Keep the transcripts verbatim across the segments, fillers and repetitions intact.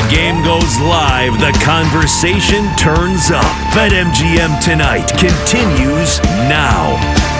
game goes live, the conversation turns up. BetMGM Tonight continues now.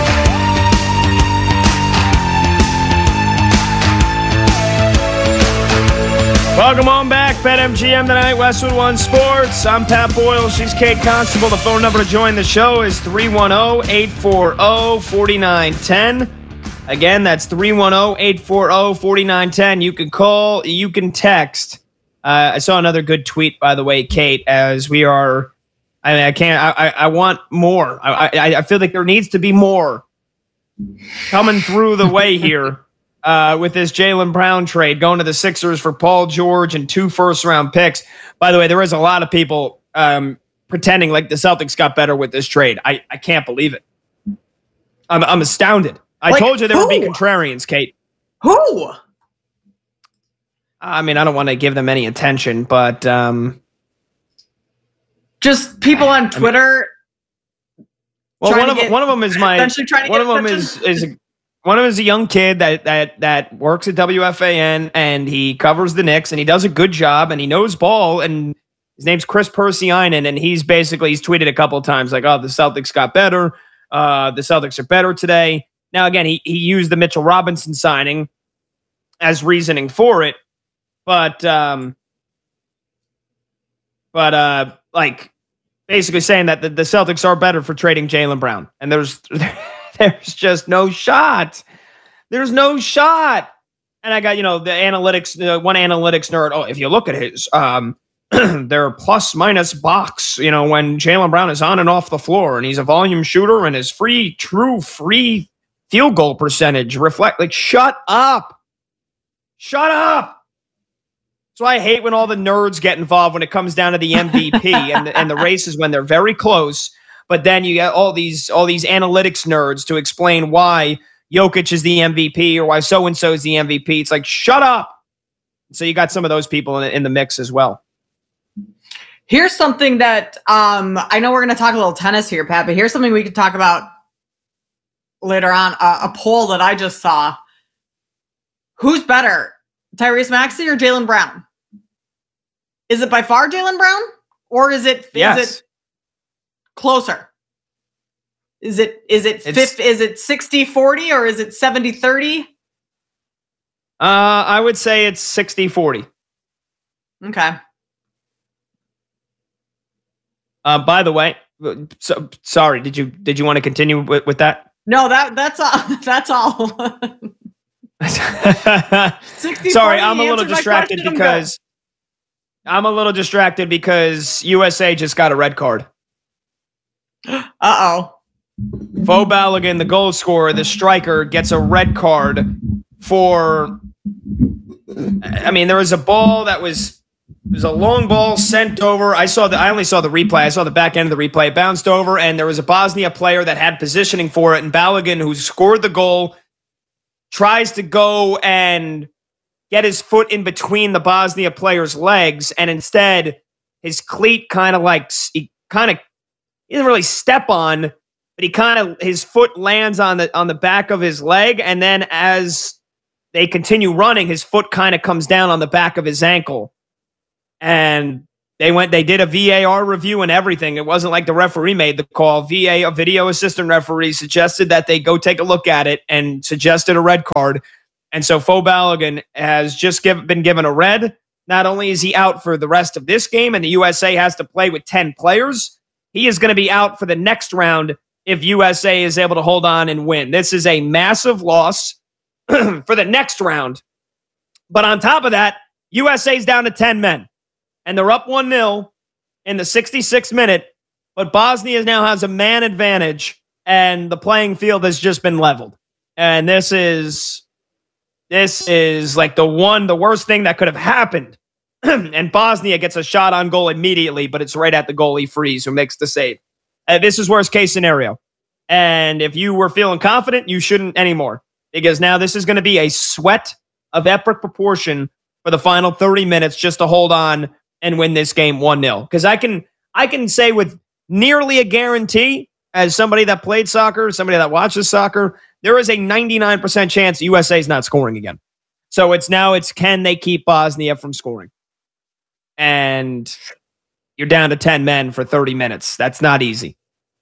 Welcome on back, BetMGM Tonight, Westwood One Sports. I'm Pat Boyle. She's Kate Constable. The phone number to join the show is three one zero, eight four zero, four nine one zero. Again, that's three one zero, eight four zero, four nine one zero. You can call, you can text. Uh, I saw another good tweet, by the way, Kate, as we are, I mean, I can't, I, I, I want more. I, I, I feel like there needs to be more coming through the way here. Uh, with this Jaylen Brown trade, going to the Sixers for Paul George and two first-round picks. By the way, there is a lot of people um, pretending like the Celtics got better with this trade. I, I can't believe it. I'm, I'm astounded. I like, told you there who? would be contrarians, Kate. Who? I mean, I don't want to give them any attention, but... Um, Just people on Twitter... I mean, well, one of, get, one of them is my... One of them is... is a, One of them is a young kid that that that works at W F A N, and he covers the Knicks, and he does a good job, and he knows ball, and his name's Chris Persianen, and he's basically, he's tweeted a couple of times like, oh, the Celtics got better. Uh, the Celtics are better today. Now, again, he, he used the Mitchell Robinson signing as reasoning for it, but, um, but uh, like, basically saying that the, the Celtics are better for trading Jaylen Brown, and there's... There's just no shot. There's no shot. And I got, you know, the analytics, uh, one analytics nerd. Oh, if you look at his, um, their plus minus box, you know, when Jaylen Brown is on and off the floor and he's a volume shooter and his free, true free field goal percentage reflect, like, shut up. Shut up. That's why I hate when all the nerds get involved when it comes down to the M V P and, the, and the races when they're very close. But then you get all these all these analytics nerds to explain why Jokic is the M V P or why so-and-so is the M V P. It's like, shut up. So you got some of those people in, in the mix as well. Here's something that um, I know we're going to talk a little tennis here, Pat, but here's something we could talk about later on. Uh, a poll that I just saw. Who's better, Tyrese Maxey or Jaylen Brown? Is it by far Jaylen Brown? Or is it... Yes. Is it closer? Is it is it fifty, is it sixty forty or is it seventy thirty? Uh, I would say it's sixty forty. Okay. Uh, by the way, so, sorry, did you did you want to continue with, with that? No, that that's all. That's all. Sorry, I'm a little distracted because I'm a little distracted because U S A just got a red card. Uh-oh. Fo Balogun, the goal scorer, the striker, gets a red card for... I mean, there was a ball that was... It was a long ball sent over. I saw the. I only saw the replay. I saw the back end of the replay. It bounced over, and there was a Bosnia player that had positioning for it, and Balogun, who scored the goal, tries to go and get his foot in between the Bosnia player's legs, and instead, his cleat kind of like... He kind of... He doesn't really step on, but he kind of, his foot lands on the on the back of his leg, and then as they continue running, his foot kind of comes down on the back of his ankle. And they went, they did a V A R review and everything. It wasn't like the referee made the call. V A, a video assistant referee, suggested that they go take a look at it and suggested a red card. And so Fo Balogun has just give, been given a red. Not only is he out for the rest of this game, and the U S A has to play with ten players, he is going to be out for the next round if U S A is able to hold on and win. This is a massive loss for the next round. But on top of that, U S A is down to ten men. And they're up one nil in the sixty-sixth minute. But Bosnia now has a man advantage, and the playing field has just been leveled. And this is, this is like the one, the worst thing that could have happened. And Bosnia gets a shot on goal immediately, but it's right at the goalie Freeze who makes the save. Uh, this is worst case scenario. And if you were feeling confident, you shouldn't anymore. Because now this is going to be a sweat of epic proportion for the final thirty minutes just to hold on and win this game one nil. Because I can, I can say with nearly a guarantee, as somebody that played soccer, somebody that watches soccer, there is a ninety-nine percent chance U S A is not scoring again. So it's now, it's can they keep Bosnia from scoring? and you're down to ten men for thirty minutes. That's not easy.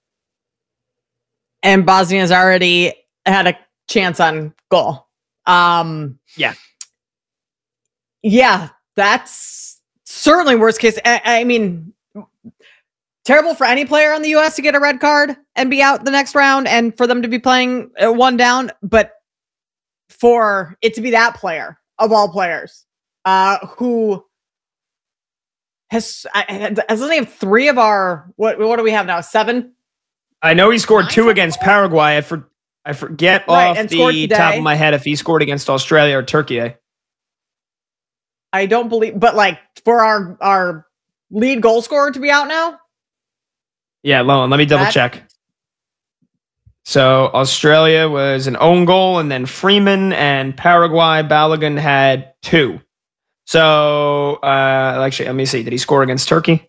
And Bosnia's already had a chance on goal. Um, yeah. Yeah, that's certainly worst case. I, I mean, terrible for any player on the U S to get a red card and be out the next round and for them to be playing one down. But for it to be that player of all players uh, who has, has only have three of our, what, what do we have now? Seven? I know he scored two against Paraguay. I, for, I forget right, off the top of my head if he scored against Australia or Turkey. I don't believe, but like for our, our lead goal scorer to be out now. Yeah, Lowen, let me double that, check. So Australia was an own goal, and then Freeman and Paraguay, Balogun had two. So uh, actually, let me see. Did he score against Turkey?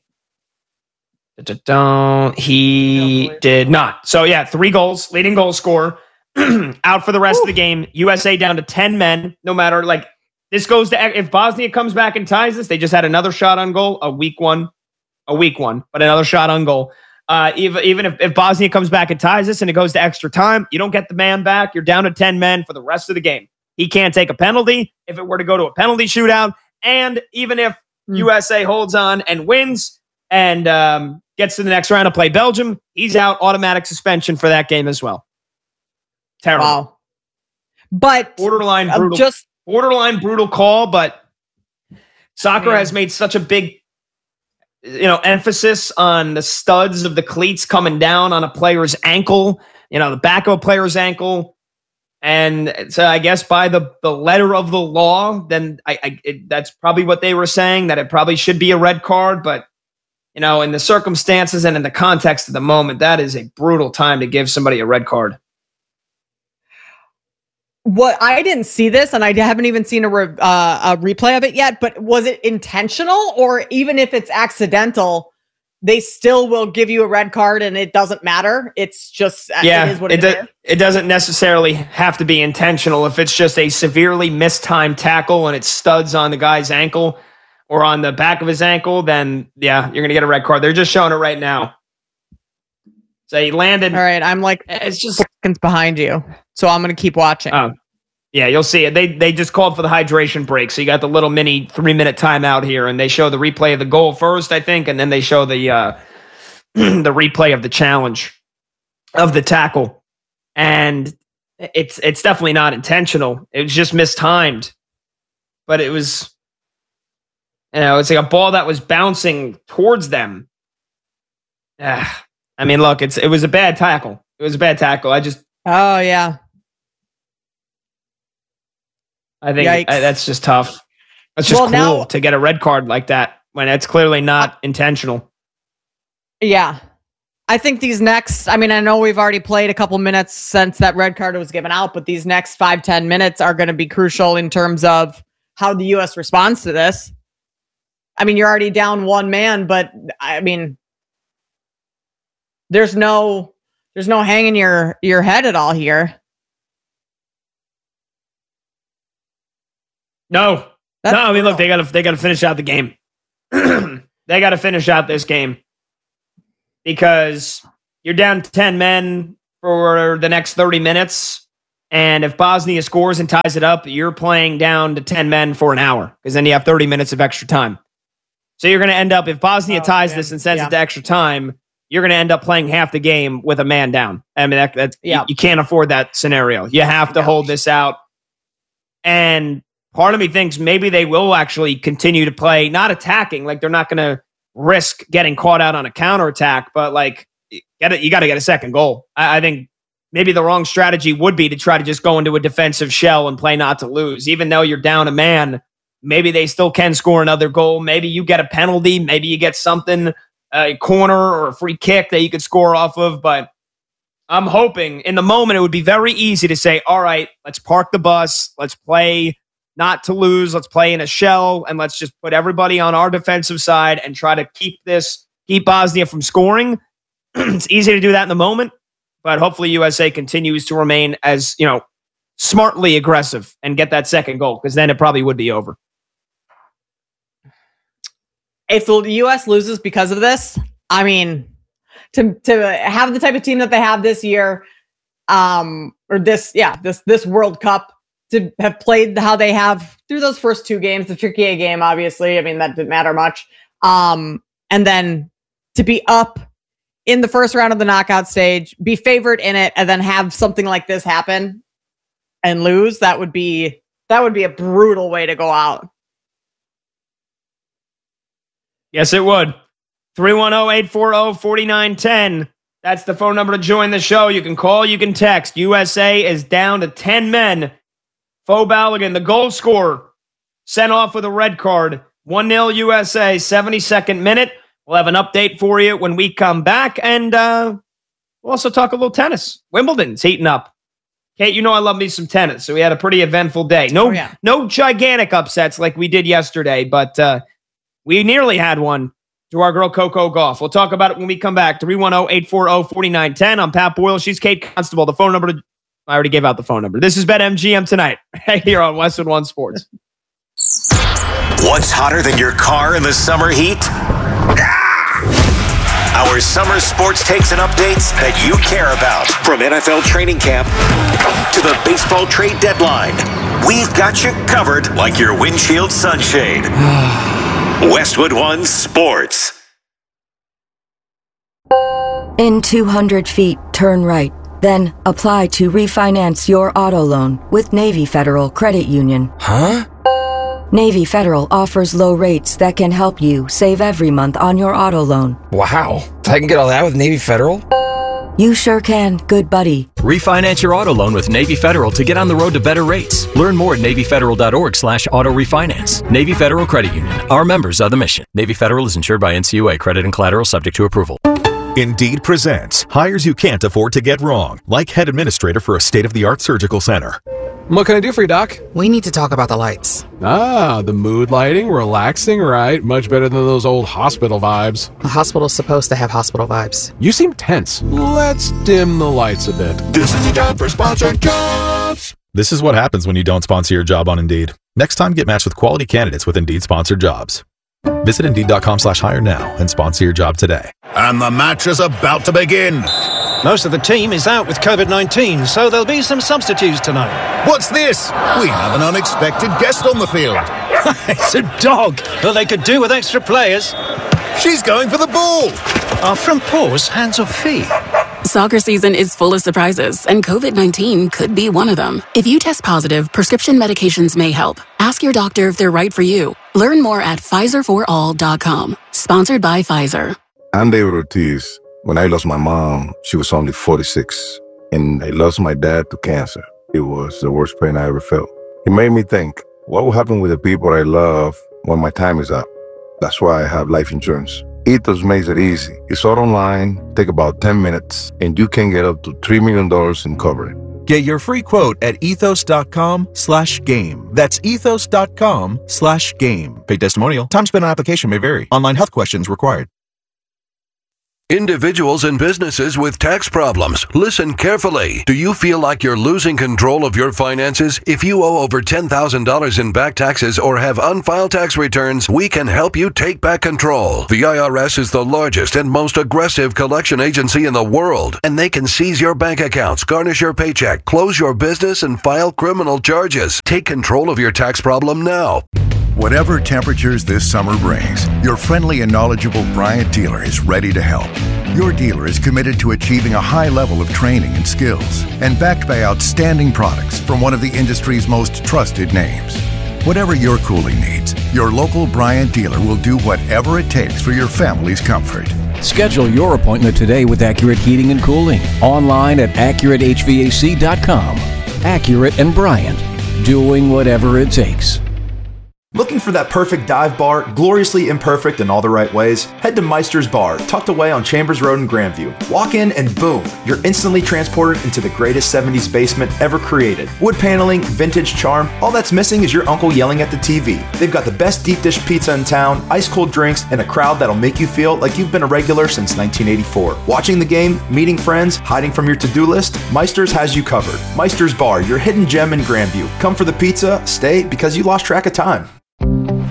Don't. He no, did not. So yeah, three goals, leading goal scorer, out for the rest Ooh. of the game. U S A down to ten men. No matter like this goes to if Bosnia comes back and ties this, they just had another shot on goal, a weak one, a weak one, but another shot on goal. Uh, even even if, if Bosnia comes back and ties this and it goes to extra time, you don't get the man back. You're down to ten men for the rest of the game. He can't take a penalty if it were to go to a penalty shootout. And even if mm. U S A holds on and wins and um, gets to the next round to play Belgium, he's out. Automatic suspension for that game as well. Terrible. Wow. But borderline brutal, just borderline brutal call. But soccer man. has made such a big, you know, emphasis on the studs of the cleats coming down on a player's ankle. You know, the back of a player's ankle. And so I guess by the, the letter of the law, then I, I it, that's probably what they were saying, that it probably should be a red card. But, you know, in the circumstances and in the context of the moment, that is a brutal time to give somebody a red card. What I didn't see this, and I haven't even seen a, re, uh, a replay of it yet, but was it intentional? Or even if it's accidental, they still will give you a red card and it doesn't matter? It's just, yeah, it is what it, it do, is. It doesn't necessarily have to be intentional. If it's just a severely mistimed tackle and it studs on the guy's ankle or on the back of his ankle, then yeah, you're going to get a red card. They're just showing it right now. So he landed. All right, I'm like it's just seconds behind you, so I'm going to keep watching. Oh, yeah, you'll see it. They they just called for the hydration break, so you got the little mini three minute timeout here, and they show the replay of the goal first, I think, and then they show the uh, the replay of the challenge of the tackle, and it's it's definitely not intentional. It was just mistimed, but it was, you know, it's like a ball that was bouncing towards them. Ah. I mean, look, it's it was a bad tackle. It was a bad tackle. I just oh yeah. I think I, that's just tough. That's just well, cool now, to get a red card like that when it's clearly not uh, intentional. Yeah, I think these next. I mean, I know we've already played a couple minutes since that red card was given out, but these next five ten minutes are going to be crucial in terms of how the U S responds to this. I mean, you're already down one man, but I mean. There's no, there's no hanging your, your head at all here. No, That's no. I mean, look, they gotta, they gotta finish out the game. They gotta finish out this game because you're down ten men for the next thirty minutes, and if Bosnia scores and ties it up, you're playing down to ten men for an hour because then you have thirty minutes of extra time. So you're gonna end up if Bosnia oh, ties man. this and sends yeah. it to extra time. You're going to end up playing half the game with a man down. I mean, that, that's, yeah. you, you can't afford that scenario. You have to yeah. hold this out. And part of me thinks maybe they will actually continue to play, not attacking, like they're not going to risk getting caught out on a counterattack, but like, get it, you got to get a second goal. I, I think maybe the wrong strategy would be to try to just go into a defensive shell and play not to lose. Even though you're down a man, maybe they still can score another goal. Maybe you get a penalty. Maybe you get something, a corner or a free kick that you could score off of. But I'm hoping in the moment it would be very easy to say, all right, let's park the bus. Let's play not to lose. Let's play in a shell and let's just put everybody on our defensive side and try to keep this, keep Bosnia from scoring. It's easy to do that in the moment, but hopefully U S A continues to remain as, you know, smartly aggressive and get that second goal because then it probably would be over. if the U S loses because of this, I mean, to to have the type of team that they have this year, um, or this, yeah, this this World Cup, to have played how they have through those first two games, the Turkey game, obviously, I mean, that didn't matter much. Um, and then to be up in the first round of the knockout stage, be favored in it, and then have something like this happen and lose, that would be that would be a brutal way to go out. Yes, it would. three one zero, eight four zero, four nine one zero. That's the phone number to join the show. You can call, you can text. U S A is down to ten men. Fo Balogun, the goal scorer, sent off with a red card. one nil U S A, seventy-second minute. We'll have an update for you when we come back, and uh, we'll also talk a little tennis. Wimbledon's heating up. Kate, you know I love me some tennis, so we had a pretty eventful day. No, oh, yeah. no gigantic upsets like we did yesterday, but uh, we nearly had one to our girl Coco Gauff. We'll talk about it when we come back. three one zero, eight four zero, four nine one zero. I'm Pat Boyle. She's Kate Constable. The phone number to I already gave out the phone number. This is BetMGM Tonight here on Westwood One Sports. What's hotter than your car in the summer heat? Our summer sports takes and updates that you care about. From N F L training camp to the baseball trade deadline, we've got you covered like your windshield sunshade. Westwood One Sports. In two hundred feet, turn right. Then apply to refinance your auto loan with Navy Federal Credit Union. Huh? Navy Federal offers low rates that can help you save every month on your auto loan. Wow. I can get all that with Navy Federal? You sure can, good buddy. Refinance your auto loan with Navy Federal to get on the road to better rates. Learn more at NavyFederal.org slash auto refinance. Navy Federal Credit Union. Our members are the mission. Navy Federal is insured by N C U A. Credit and collateral subject to approval. Indeed presents hires you can't afford to get wrong, like head administrator for a state-of-the-art surgical center. What can I do for you, Doc? We need to talk about the lights. Ah, the mood lighting, relaxing, right? Much better than those old hospital vibes. The hospital's supposed to have hospital vibes. You seem tense. Let's dim the lights a bit. This is the time for sponsored jobs. This is what happens when you don't sponsor your job on Indeed. Next time, get matched with quality candidates with Indeed sponsored jobs. Visit Indeed.com slash hire now and sponsor your job today. And the match is about to begin. Most of the team is out with covid nineteen, so there'll be some substitutes tonight. What's this? We have an unexpected guest on the field. It's a dog. Well, they could do with extra players. She's going for the ball. Are front paws hands or feet? Soccer season is full of surprises, and covid nineteen could be one of them. If you test positive, prescription medications may help. Ask your doctor if they're right for you. Learn more at Pfizer for all dot com. Sponsored by Pfizer. I'm David Ortiz. When I lost my mom, she was only forty-six, and I lost my dad to cancer. It was the worst pain I ever felt. It made me think, what will happen with the people I love when my time is up? That's why I have life insurance. Ethos makes it easy. It's all online, take about ten minutes, and you can get up to three million dollars in coverage. Get your free quote at ethos.com slash game. That's ethos.com slash game. Paid testimonial. Time spent on application may vary. Online health questions required. Individuals and businesses with tax problems, listen carefully. Do you feel like you're losing control of your finances? If you owe over ten thousand dollars in back taxes or have unfiled tax returns, we can help you take back control. The I R S is the largest and most aggressive collection agency in the world, and they can seize your bank accounts, garnish your paycheck, close your business, and file criminal charges. Take control of your tax problem now. Whatever temperatures this summer brings, your friendly and knowledgeable Bryant dealer is ready to help. Your dealer is committed to achieving a high level of training and skills and backed by outstanding products from one of the industry's most trusted names. Whatever your cooling needs, your local Bryant dealer will do whatever it takes for your family's comfort. Schedule your appointment today with Accurate Heating and Cooling. Online at accurate h v a c dot com. Accurate and Bryant, doing whatever it takes. Looking for that perfect dive bar, gloriously imperfect in all the right ways? Head to Meister's Bar, tucked away on Chambers Road in Grandview. Walk in and boom, you're instantly transported into the greatest seventies basement ever created. Wood paneling, vintage charm, all that's missing is your uncle yelling at the T V. They've got the best deep dish pizza in town, ice cold drinks, and a crowd that'll make you feel like you've been a regular since nineteen eighty-four. Watching the game, meeting friends, hiding from your to-do list, Meister's has you covered. Meister's Bar, your hidden gem in Grandview. Come for the pizza, stay because you lost track of time.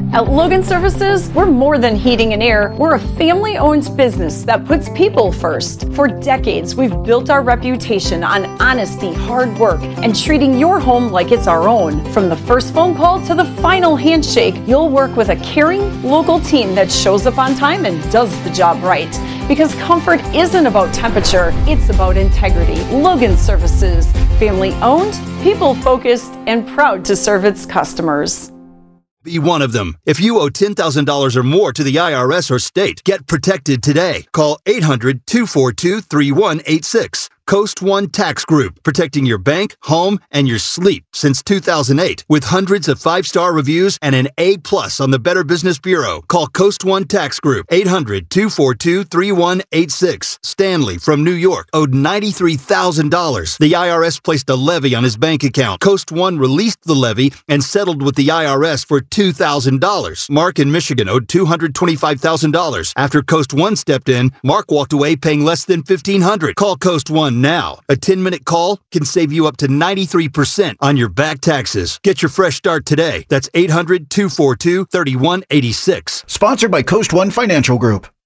At Logan Services, we're more than heating and air. We're a family-owned business that puts people first. For decades, we've built our reputation on honesty, hard work, and treating your home like it's our own. From the first phone call to the final handshake, you'll work with a caring, local team that shows up on time and does the job right. Because comfort isn't about temperature, it's about integrity. Logan Services, family-owned, people-focused, and proud to serve its customers. Be one of them. If you owe ten thousand dollars or more to the I R S or state, get protected today. Call eight hundred, two four two, three one eight six. Coast One Tax Group, protecting your bank, home, and your sleep since two thousand eight. With hundreds of five-star reviews and an A plus on the Better Business Bureau. Call Coast One Tax Group, eight hundred, two four two, three one eight six. Stanley from New York owed ninety-three thousand dollars. The I R S placed a levy on his bank account. Coast One released the levy and settled with the I R S for two thousand dollars. Mark in Michigan owed two hundred twenty-five thousand dollars. After Coast One stepped in, Mark walked away paying less than fifteen hundred dollars. Call Coast One now. A ten-minute call can save you up to ninety-three percent on your back taxes. Get your fresh start today. That's eight hundred, two four two, three one eight six. Sponsored by Coast One Financial Group.